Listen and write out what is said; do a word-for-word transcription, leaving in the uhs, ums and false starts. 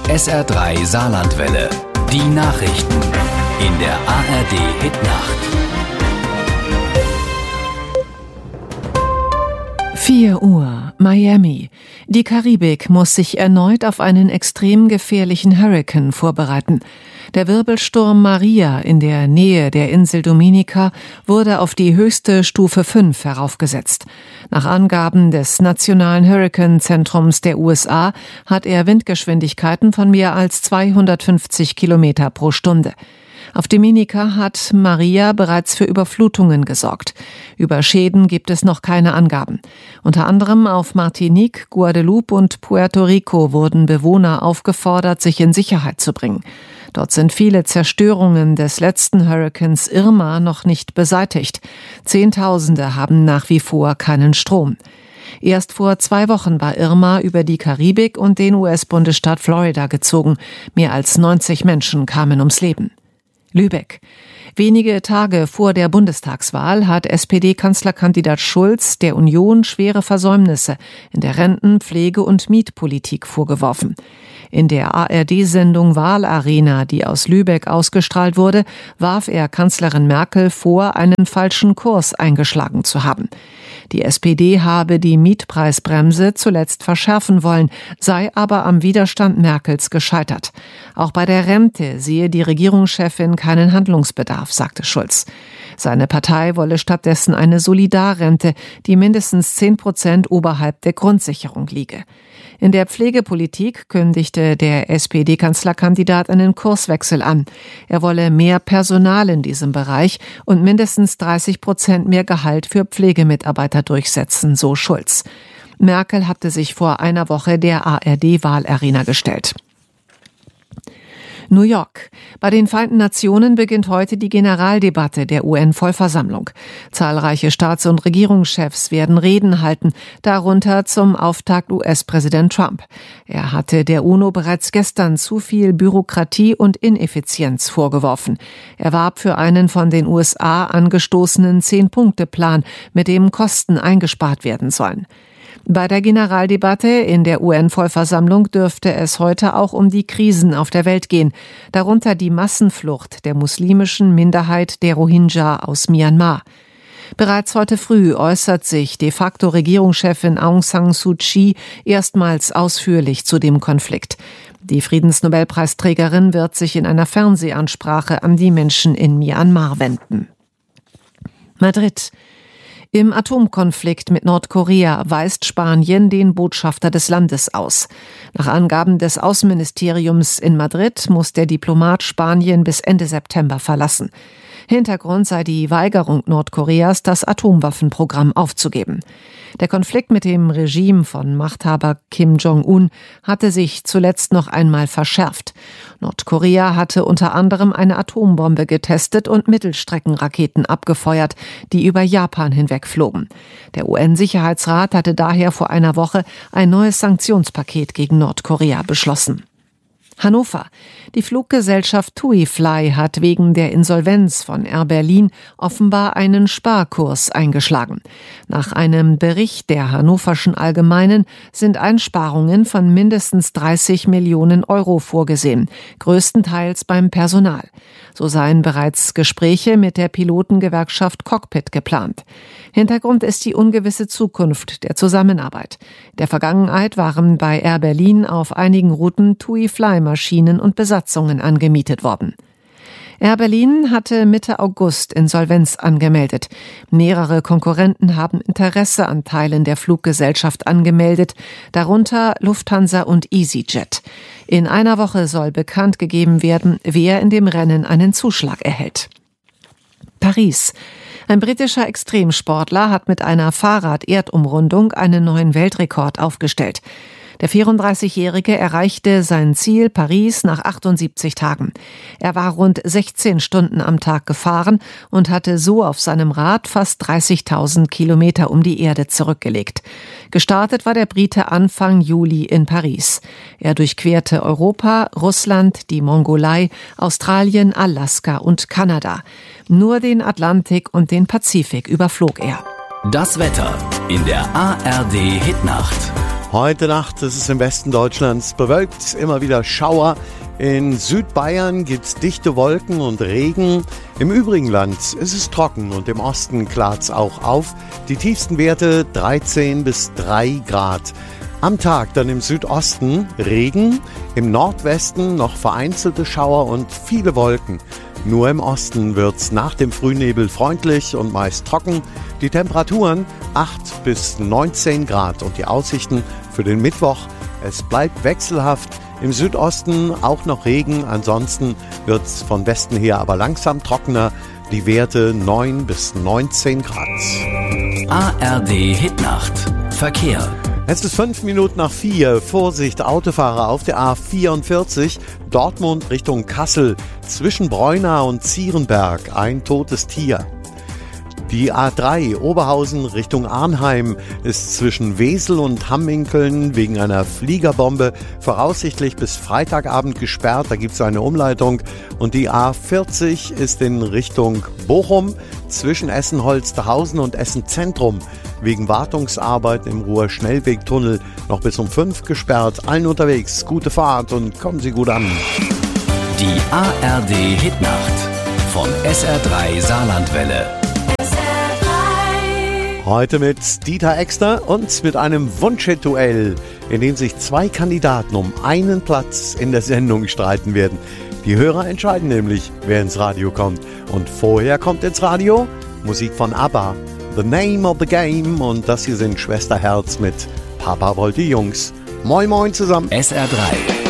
S R drei Saarlandwelle. Die Nachrichten in der A R D Hitnacht. vier Uhr, Miami. Die Karibik muss sich erneut auf einen extrem gefährlichen Hurrikan vorbereiten. Der Wirbelsturm Maria in der Nähe der Insel Dominica wurde auf die höchste Stufe fünf heraufgesetzt. Nach Angaben des Nationalen Hurrikanzentrums der U S A hat er Windgeschwindigkeiten von mehr als zweihundertfünfzig Kilometer pro Stunde. Auf Dominica hat Maria bereits für Überflutungen gesorgt. Über Schäden gibt es noch keine Angaben. Unter anderem auf Martinique, Guadeloupe und Puerto Rico wurden Bewohner aufgefordert, sich in Sicherheit zu bringen. Dort sind viele Zerstörungen des letzten Hurrikans Irma noch nicht beseitigt. Zehntausende haben nach wie vor keinen Strom. Erst vor zwei Wochen war Irma über die Karibik und den U S-Bundesstaat Florida gezogen. Mehr als neunzig Menschen kamen ums Leben. Lübeck. Wenige Tage vor der Bundestagswahl hat S P D-Kanzlerkandidat Schulz der Union schwere Versäumnisse in der Renten-, Pflege- und Mietpolitik vorgeworfen. In der A R D-Sendung Wahlarena, die aus Lübeck ausgestrahlt wurde, warf er Kanzlerin Merkel vor, einen falschen Kurs eingeschlagen zu haben. Die S P D habe die Mietpreisbremse zuletzt verschärfen wollen, sei aber am Widerstand Merkels gescheitert. Auch bei der Rente sehe die Regierungschefin keinen Handlungsbedarf, sagte Schulz. Seine Partei wolle stattdessen eine Solidarrente, die mindestens zehn Prozent oberhalb der Grundsicherung liege. In der Pflegepolitik kündigte der S P D-Kanzlerkandidat einen Kurswechsel an. Er wolle mehr Personal in diesem Bereich und mindestens dreißig Prozent mehr Gehalt für Pflegemitarbeiter durchsetzen, so Schulz. Merkel hatte sich vor einer Woche der A R D-Wahlarena gestellt. New York. Bei den Vereinten Nationen beginnt heute die Generaldebatte der U N-Vollversammlung. Zahlreiche Staats- und Regierungschefs werden Reden halten, darunter zum Auftakt U S-Präsident Trump. Er hatte der UNO bereits gestern zu viel Bürokratie und Ineffizienz vorgeworfen. Er warb für einen von den U S A angestoßenen Zehn-Punkte-Plan, mit dem Kosten eingespart werden sollen. Bei der Generaldebatte in der U N-Vollversammlung dürfte es heute auch um die Krisen auf der Welt gehen, darunter die Massenflucht der muslimischen Minderheit der Rohingya aus Myanmar. Bereits heute früh äußert sich de facto Regierungschefin Aung San Suu Kyi erstmals ausführlich zu dem Konflikt. Die Friedensnobelpreisträgerin wird sich in einer Fernsehansprache an die Menschen in Myanmar wenden. Madrid. Im Atomkonflikt mit Nordkorea weist Spanien den Botschafter des Landes aus. Nach Angaben des Außenministeriums in Madrid muss der Diplomat Spanien bis Ende September verlassen. Hintergrund sei die Weigerung Nordkoreas, das Atomwaffenprogramm aufzugeben. Der Konflikt mit dem Regime von Machthaber Kim Jong-un hatte sich zuletzt noch einmal verschärft. Nordkorea hatte unter anderem eine Atombombe getestet und Mittelstreckenraketen abgefeuert, die über Japan hinweg flogen. Der U N-Sicherheitsrat hatte daher vor einer Woche ein neues Sanktionspaket gegen Nordkorea beschlossen. Hannover. Die Fluggesellschaft TUI Fly hat wegen der Insolvenz von Air Berlin offenbar einen Sparkurs eingeschlagen. Nach einem Bericht der Hannoverschen Allgemeinen sind Einsparungen von mindestens dreißig Millionen Euro vorgesehen, größtenteils beim Personal. So seien bereits Gespräche mit der Pilotengewerkschaft Cockpit geplant. Hintergrund ist die ungewisse Zukunft der Zusammenarbeit. In der Vergangenheit waren bei Air Berlin auf einigen Routen TUI Fly Maschinen und Besatzungen angemietet worden. Air Berlin hatte Mitte August Insolvenz angemeldet. Mehrere Konkurrenten haben Interesse an Teilen der Fluggesellschaft angemeldet, darunter Lufthansa und EasyJet. In einer Woche soll bekannt gegeben werden, wer in dem Rennen einen Zuschlag erhält. Paris. Ein britischer Extremsportler hat mit einer Fahrrad-Erdumrundung einen neuen Weltrekord aufgestellt. Der vierunddreißigjährige erreichte sein Ziel Paris nach achtundsiebzig Tagen. Er war rund sechzehn Stunden am Tag gefahren und hatte so auf seinem Rad fast dreißigtausend Kilometer um die Erde zurückgelegt. Gestartet war der Brite Anfang Juli in Paris. Er durchquerte Europa, Russland, die Mongolei, Australien, Alaska und Kanada. Nur den Atlantik und den Pazifik überflog er. Das Wetter in der A R D Hitnacht. Heute Nacht ist es im Westen Deutschlands bewölkt, immer wieder Schauer. In Südbayern gibt es dichte Wolken und Regen. Im übrigen Land ist es trocken und im Osten klart es auch auf. Die tiefsten Werte dreizehn bis drei Grad. Am Tag dann im Südosten Regen, im Nordwesten noch vereinzelte Schauer und viele Wolken. Nur im Osten wird's nach dem Frühnebel freundlich und meist trocken. Die Temperaturen acht bis neunzehn Grad und die Aussichten für den Mittwoch. Es bleibt wechselhaft. Im Südosten auch noch Regen. Ansonsten wird's von Westen her aber langsam trockener. Die Werte neun bis neunzehn Grad. A R D Hitnacht. Verkehr. Es ist fünf Minuten nach vier. Vorsicht, Autofahrer auf der A vierundvierzig, Dortmund Richtung Kassel. Zwischen Breuna und Zierenberg ein totes Tier. Die A drei Oberhausen Richtung Arnheim ist zwischen Wesel und Hamminkeln wegen einer Fliegerbombe voraussichtlich bis Freitagabend gesperrt. Da gibt es eine Umleitung. Und die A vierzig ist in Richtung Bochum zwischen Essen-Holsterhausen und Essen-Zentrum wegen Wartungsarbeiten im Ruhr-Schnellwegtunnel noch bis um fünf gesperrt. Allen unterwegs gute Fahrt und kommen Sie gut an. Die A R D Hitnacht von S R drei Saarlandwelle. Heute mit Dieter Exner und mit einem Wunschhit-Duell, in dem sich zwei Kandidaten um einen Platz in der Sendung streiten werden. Die Hörer entscheiden nämlich, wer ins Radio kommt. Und vorher kommt ins Radio Musik von ABBA, The Name of the Game. Und das hier sind Schwesterherz mit Papa wollte Jungs. Moin moin zusammen. S R drei.